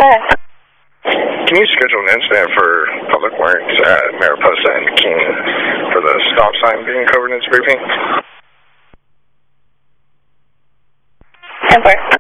ahead. Can you schedule an incident for Public Works at Mariposa and King for the stop sign being covered in spray paint? 10-4.